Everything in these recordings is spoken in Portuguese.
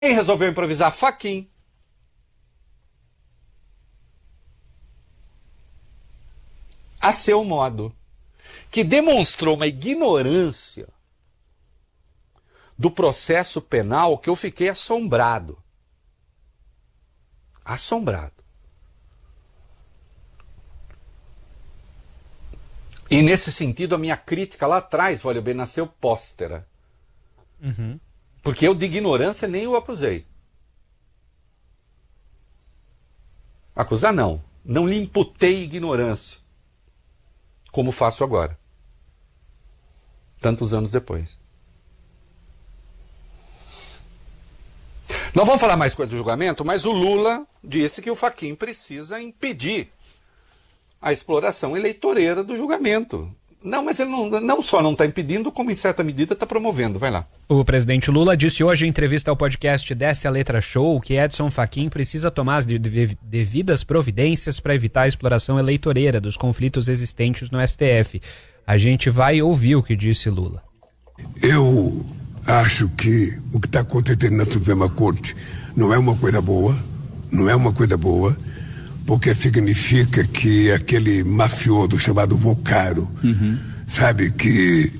Quem resolveu improvisar? Fachin. A seu modo. Que demonstrou uma ignorância do processo penal que eu fiquei assombrado. Assombrado. E nesse sentido, a minha crítica lá atrás, olha bem, nasceu póstera. Uhum. Porque eu de ignorância nem o acusei. Acusar não. Não lhe imputei ignorância. Como faço agora. Tantos anos depois. Não vamos falar mais coisa do julgamento, mas o Lula disse que o Fachin precisa impedir a exploração eleitoreira do julgamento. Não, mas ele não só não está impedindo, como em certa medida está promovendo. Vai lá. O presidente Lula disse hoje em entrevista ao podcast Desce a Letra Show que Edson Fachin precisa tomar as devidas providências para evitar a exploração eleitoreira dos conflitos existentes no STF. A gente vai ouvir o que disse Lula. Eu acho que o que está acontecendo na Suprema Corte não é uma coisa boa, porque significa que aquele mafioso chamado Vocaro, sabe, que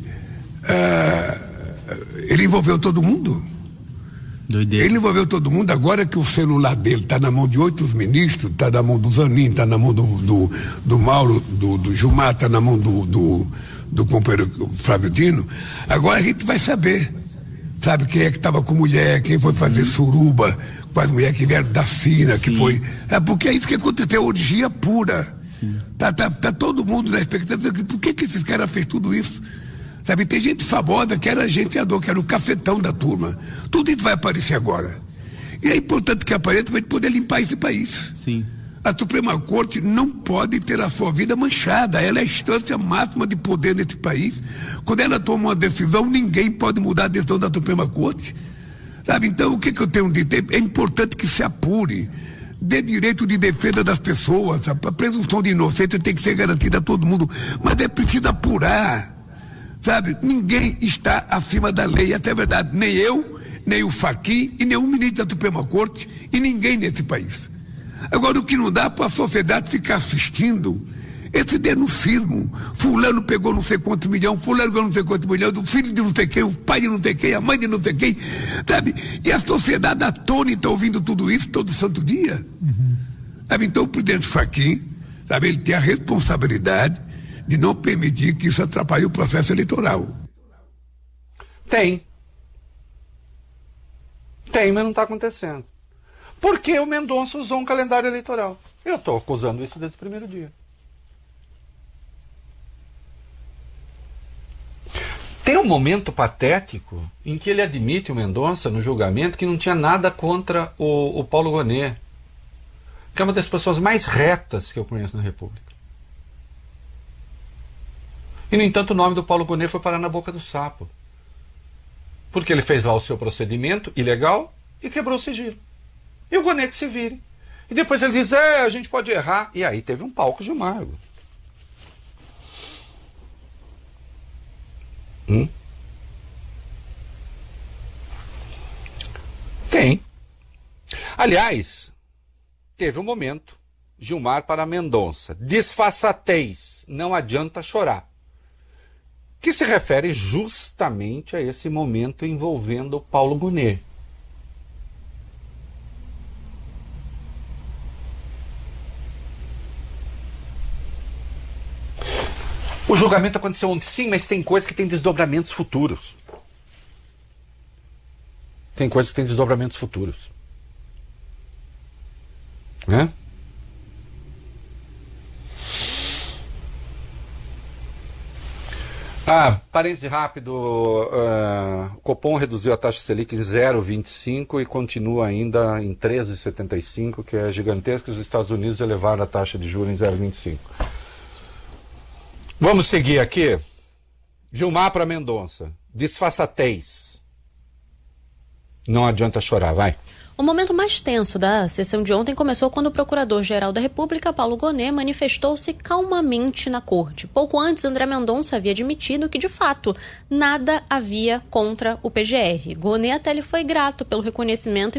ele envolveu todo mundo. Doideira. Ele envolveu todo mundo. Agora que o celular dele está na mão de 8 ministros, está na mão do Zanin, está na mão do Mauro, do Gilmar, está na mão do companheiro Flávio Dino, agora a gente vai saber, sabe, quem é que estava com mulher, quem foi fazer suruba com as mulheres que vieram da China, que foi... porque é isso que aconteceu, orgia pura. Tá todo mundo na expectativa de por que esses caras fez tudo isso? Sabe, tem gente famosa que era agenciador, que era o cafetão da turma. Tudo isso vai aparecer agora. E é importante que apareça para a gente poder limpar esse país. Sim. A Suprema Corte não pode ter a sua vida manchada. Ela é a instância máxima de poder nesse país. Quando ela toma uma decisão, ninguém pode mudar a decisão da Suprema Corte. Sabe, então o que eu tenho de dizer? É importante que se apure, dê direito de defesa das pessoas. A presunção de inocência tem que ser garantida a todo mundo, mas é preciso apurar. Sabe, ninguém está acima da lei, essa é a verdade. Nem eu, nem o Fachin e nenhum ministro da Suprema Corte e ninguém nesse país. Agora, o que não dá para a sociedade ficar assistindo esse denuncismo. Fulano pegou não sei quantos milhões, fulano pegou não sei quantos milhões, o filho de não sei quem, o pai de não sei quem, a mãe de não sei quem, sabe? E a sociedade atônita ouvindo tudo isso todo santo dia. Sabe? Então o presidente Fachin, sabe, ele tem a responsabilidade de não permitir que isso atrapalhe o processo eleitoral. Tem, mas não está acontecendo. Porque o Mendonça usou um calendário eleitoral. Eu estou acusando isso desde o primeiro dia. Tem um momento patético em que ele admite, o Mendonça, no julgamento, que não tinha nada contra o Paulo Gonet, que é uma das pessoas mais retas que eu conheço na República. E, no entanto, o nome do Paulo Gonet foi parar na boca do sapo. Porque ele fez lá o seu procedimento ilegal e quebrou o sigilo. E o Gonet que se vire. E depois ele diz, a gente pode errar. E aí teve um palco de mago. Tem. Aliás, teve um momento, Gilmar para Mendonça, disfarçatez, não adianta chorar, que se refere justamente a esse momento envolvendo o Paulo Gonet. O julgamento aconteceu ontem, sim, mas tem coisas que têm desdobramentos futuros. Tem coisas que têm desdobramentos futuros. Né? Parêntese rápido, o Copom reduziu a taxa Selic em 0,25 e continua ainda em 13,75, que é gigantesco. Os Estados Unidos elevaram a taxa de juros em 0,25. Vamos seguir aqui. Gilmar para Mendonça. Disfarçatez. Não adianta chorar, vai. O momento mais tenso da sessão de ontem começou quando o Procurador-Geral da República, Paulo Gonet, manifestou-se calmamente na corte. Pouco antes, André Mendonça havia admitido que, de fato, nada havia contra o PGR. Gonet até lhe foi grato pelo reconhecimento